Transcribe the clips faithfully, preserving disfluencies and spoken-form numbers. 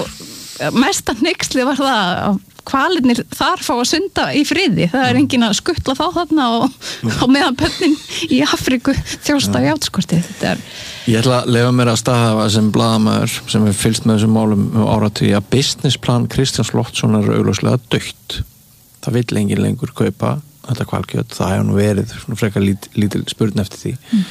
mesta hneyksli var það að hvalirnir þar fá að sunda í friði. Það er enginn að skuttla þá þarna og á meðan börnin í Afríku þjósta í átskortið. Þetta er... Ég ætla að leyfa mér að staðhafa sem blaðamaður sem er fylgst með þessum málum um áratugi að businessplan Kristjáns Loftssonar er augljóslega dautt. Það vill enginn lengur kaupa þetta hvalkjöt. Það hefur nú verið svona frekar lít, lítil spurn eftir því. Mm.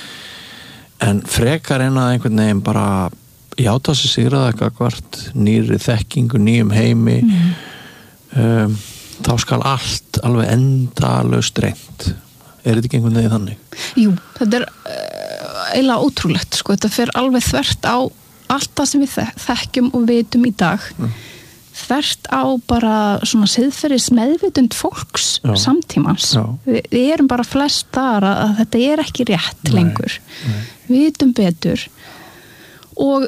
En frekar en að einhvern veginn bara játa sig sigraða gagvart nýri þekkingu, nýjum heimi mm. um, þá skal allt alveg endalaust reynt. Er þetta ekki einhvern veginn þannig? Jú, þetta er uh, eiginlega ótrúlegt, sko. Þetta fer alveg þvert á allt það sem við þekkjum og vitum í dag. Mm. Þvert á bara svona siðferðis meðvitund fólks Já. Samtímans. Já. Vi, við erum bara flest þar að, að þetta er ekki rétt Nei. Lengur. Nei. Við vitum betur. Og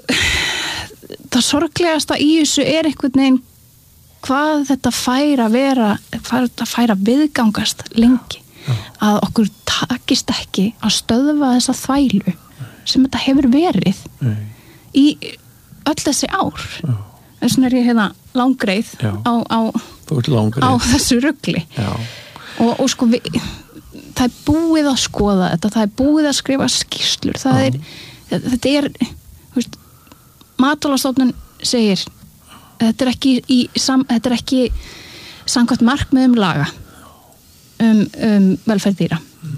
það sorglegasta í þessu er einhvern veginn hvað þetta fær að vera, hvað þetta fær að viðgangast lengi. Já. Að okkur takist ekki að stöðva þessa þvælu sem þetta hefur verið Nei. Í öll þessi ár. Já. Þess vegna er ég hérna langreið á, á, langreið. Á þessu rugli. Og, og sko við, það er búið að skoða þetta, það er búið að skrifa skýrslur, það Já. Er, þetta er, veist, Matvælastofnun segir, þetta er ekki, í, sam, þetta er ekki samkvæmt markmiðum laga um, um velferð dýra.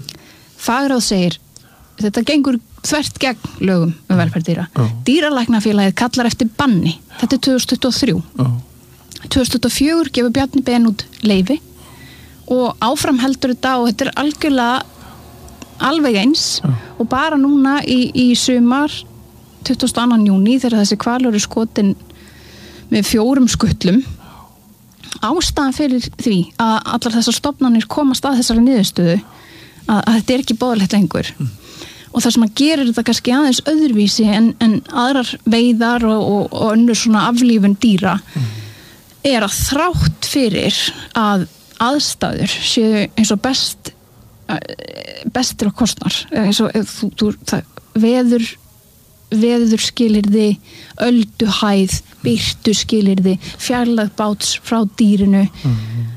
Fagráð segir, þetta gengur þvert gegn lögum um velferð dýra. Oh. Dýralæknafélagið kallar eftir banni. Þetta er tvö þúsund tuttugu og þrjú. Oh. tvö þúsund tuttugu og fjögur gefur Bjarni Ben út leyfi og áfram heldur þetta og þetta er algjörlega alveg eins oh. og bara núna í, í sumar tuttugasta og annan júní þegar þessi hvalur er skotin með fjórum skuttlum. Ástæðan fyrir því að allar þessar stofnanir komast að þessari niðurstöðu að, að þetta er ekki boðlegt lengur. Mm. Og það sem að gerir þetta kannski aðeins öðruvísi en, en aðrar veiðar og, og, og önnur svona aflífun dýra mm. er að þrátt fyrir að aðstæður séu eins og best bestir og kostnar eins og þú, þú, það, veður veður skilyrði, ölduhæð, birtu skilyrði, fjarlægð báts frá dýrinu mm.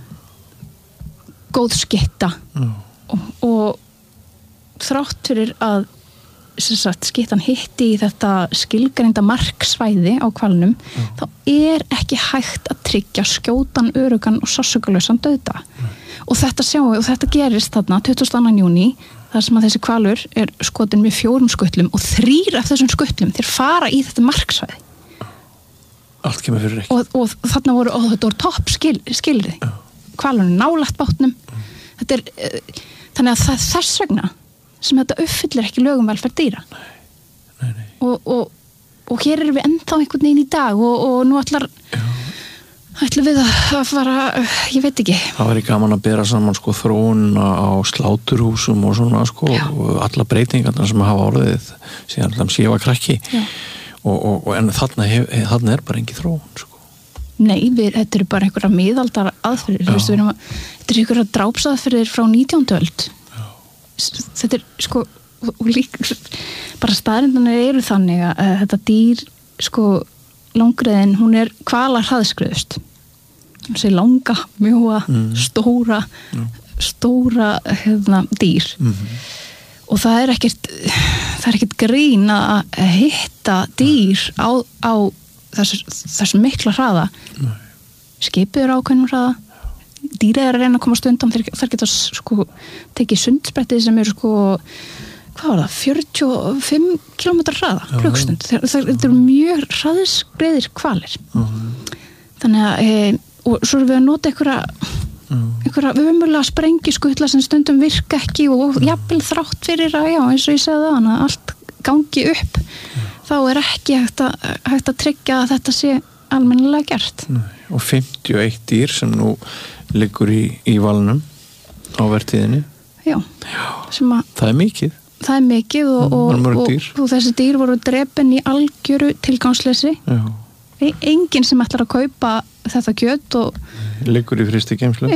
góð skitta mm. og, og þrátt fyrir að sagt, skittan hitti í þetta skilgreinda marksvæði á hvalnum mm. þá er ekki hægt að tryggja skjótan, örugan og sársaukalausan dauða mm. og þetta sjáum við og þetta gerist þarna tuttugasta og annan júní þar sem að þessi hvalur er skotin með fjórum skuttlum og þrír af þessum skuttlum þeir fara í þetta marksvæði allt kemur fyrir ekki og, og þarna voru, og þetta voru topp skil, skilrið mm. hvalurinn nálægt bátnum mm. þetta er, þannig að það þess vegna sem þetta uppfyllir ekki lögum velferð dýra nei, nei, nei. Og, og, og hér erum við ennþá einhvern veginn í dag og, og nú ætlar Já. ætlum við að fara ég veit ekki það væri gaman að bera saman sko þróun á sláturhúsum og svona sko Já. Og alla breytingarna sem hafa orðið síðan þeim sífa krakki og, og, og en þarna, hef, þarna er bara engin þróun sko nei, við, þetta eru bara einhverja miðaldar aðferðir Vist, að, þetta eru einhverja drápsaðferðir frá nítjándu öld þetta er sko og líka, bara staðrindarnir eru þannig að þetta dýr sko langriðin, hún er hvalar hraðskriðust hún sé langa, mjóa, mm. stóra mm. stóra hérna, dýr mm-hmm. og það er ekkert það er ekkert grín að hitta dýr á, á þessu, þessu mikla hraða Nei. Skipið er ákveðnum hraða dýrið er að reyna að komast undan þeir, þeir geta sko tekið sundsprettið sem eru sko hvað var það, fjörutíu og fimm kílómetra hraða klukkstund, þeir eru mjög hraðskreiðir hvalir uh-huh. þannig að e, og svo erum við að nota einhverja uh-huh. einhverja ömurlega sprengiskutla sem stundum virka ekki og uh-huh. jafnvel þrátt fyrir að já, eins og ég segði það að allt gangi upp uh-huh. þá er ekki hægt að, hægt að tryggja að þetta sé almennilega gert Nei. Og fimmtíu og eitt dýr sem nú liggur í, í valnum á vertíðinni já, já. Sem að það er mikið það er mikið og, og, og, og þessi dýr voru drepin í algjöru tilgangsleysi e- enginn sem ætlar að kaupa þetta kjöt og liggur í frysti geymslu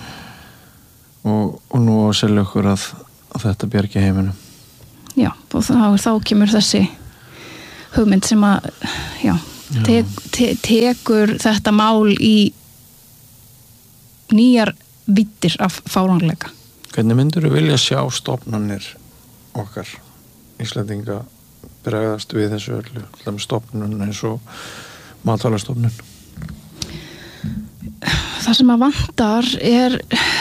og, og nú að selja okkur að, að þetta bjargi heiminum já, og þá, þá kemur þessi hugmynd sem að já, te, te, tekur þetta mál í nýjar vittir af fáránleika. Hvernig myndirðu vilja sjá stofnanir okkar Íslendinga bregðast við þessu öllu, alltaf stofnun eins og matvælastofnun? Það sem að vantar er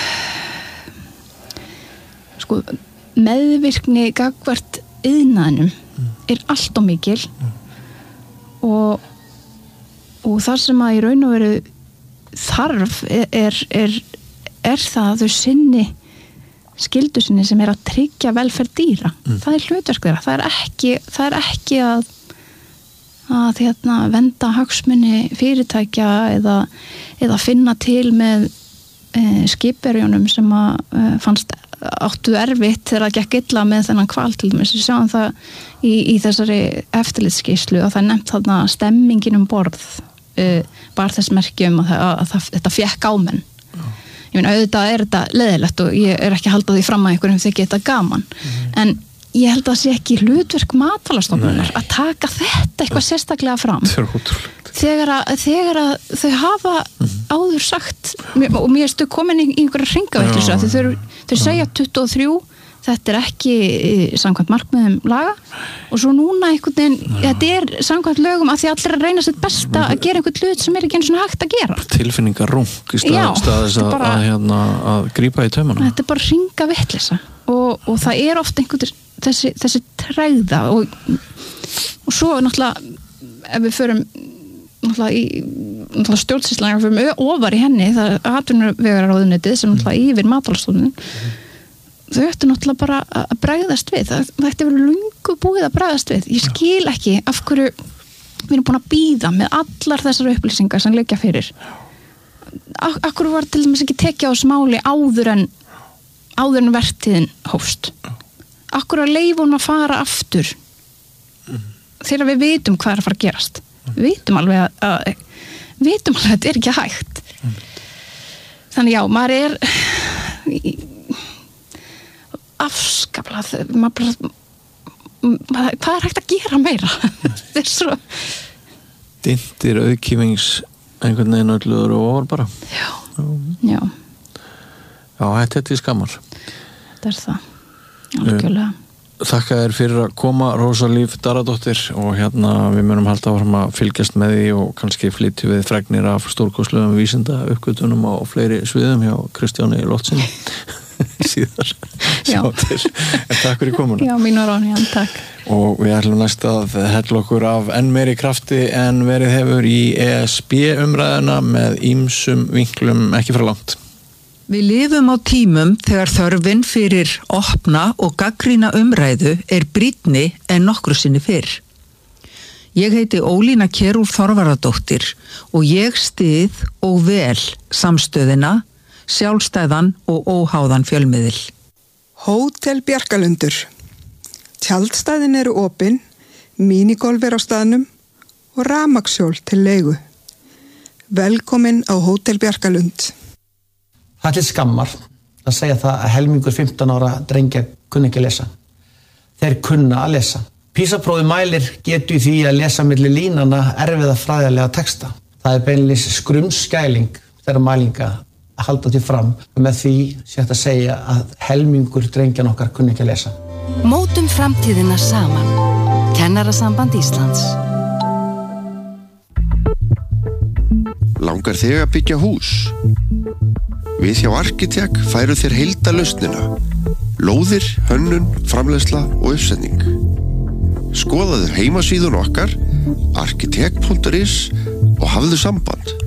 sko meðvirkni gagnvart iðnaðinum mm. er allt og mikil mm. og, og það sem að í raun og veru þarf er, er, er, er það að þau sinni skyldu sinni sem er að tryggja velferð dýra. Mm. Það er hlutverk þeirra. Það er ekki, það er ekki að, að hérna, venda hagsmuni fyrirtækja eða, eða finna til með e, skipverjunum sem að e, fannst áttu erfitt þegar það gekk illa með þennan hval til dæmis. Við sjáum það í, í þessari eftirlitsskýrslu og það er nefnt þarna stemmingin um borð e, bar þess merkjum að, að, að, að þetta fékk ámenn. Ég meina, auðvitað er þetta leiðilegt og ég er ekki að halda því fram að einhverjum þykir þetta gaman. Mm. En ég held að það sé ekki hlutverk matvælastofnunar að taka þetta eitthvað sérstaklega fram. Það er ótrúlegt. Þegar að, þegar að þau hafa mm. áður sagt, og mér erstu komin í einhverja hringavitleysu, að þau, þau segja tuttugu og þrjú, þetta er ekki samkvæmt markmiðum laga og svo núna einhvern veginn, þetta er samkvæmt lögum að því allir að reyna sitt besta að gera einhvern hlut sem er ekki einu svona hægt að gera. Tilfinningar rung í stað, staðis að, bara, að, hérna, að grípa í taumana. Þetta er bara hringa vitleysa og, og það er oft einhvern þessi, þessi tregða og, og svo náttúrulega ef við förum náttúrulega í náttúrulega stjórnsýslan ef við förum ofar í henni það er atvinnuvegaráðuneytið sem náttúrulega yfir matvælastofnun þau ættu náttúrulega bara að bregðast við það, það ætti verið löngu búið að bregðast við ég skil ekki af hverju við erum búin að bíða með allar þessar upplýsingar sem liggja fyrir af, af hverju var til dæmis ekki tekið á þessu máli áður en áður en vertíðin hófst af hverju að leyfa hún að fara aftur þegar við vitum hvað er að fara að gerast við vitum alveg að, að við vitum alveg að þetta er ekki hægt þannig já, maður er afskaplega maður bara hvað er hægt að gera meira þetta er svo dintir auðkýfings einhvern veginn ölluður og ofar bara já, já já, þetta er skammar þetta er það, algjörlega Þakka þér fyrir að koma Rósa Líf Daradóttir og hérna við munum halda áfram að fylgjast með því og kannski flytja við fregnir af stórkostlegum vísinda uppgötunum á fleiri sviðum hjá Kristjáni Lottsinni síðar sáttir en takk fyrir komuna Já, mín og Róni, takk og við ætlum næst að hella okkur af enn meiri krafti en verið hefur í E S B umræðuna með ýmsum vinklum ekki frá langt Við lifum á tímum þegar þörfin fyrir opna og gagnrýna umræðu er brýnni en nokkru sinni fyrr. Ég heiti Ólína Kjerúl Þorvaradóttir og ég styð og vel samstöðina, sjálfstæðan og óháðan fjölmiðil. Hótel Bjarkalundur. Tjaldstæðin eru opin, mínigolf er á staðnum og rafmagnshjól til leigu. Velkomin á Hótel Bjarkalund. Það er til skammar að segja það að helmingur fimmtán ára drengja kunna ekki að lesa. Þeir kunna að lesa. PISA-prófið mælir getu í því að lesa milli línana erfiða fræðilega texta. Það er beinlínis skrumskæling þeirra mælinga að halda til fram og með því sé hægt að segja að helmingur drengjan okkar kunna ekki að lesa. Mótum framtíðina saman. Kennarasamband Íslands. Langar þig að byggja hús? Við hjá Arkitek færu þér heildarlausnina. Lóðir, hönnun, framleiðsla og uppsetning. Skoðaðu heimasíðun okkar arkitek punktur is og hafðu samband.